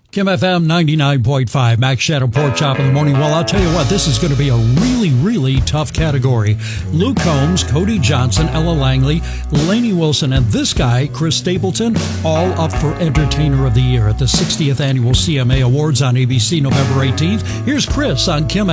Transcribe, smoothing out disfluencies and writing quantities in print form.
Kim FM 99.5, Max Shadow Pork Chop in the morning. Well, I'll tell you what, this is going to be a really, really tough category. Luke Combs, Cody Johnson, Ella Langley, Lainey Wilson, and this guy, Chris Stapleton, all up for Entertainer of the Year at the 60th Annual CMA Awards on ABC November 18th. Here's Chris on Kim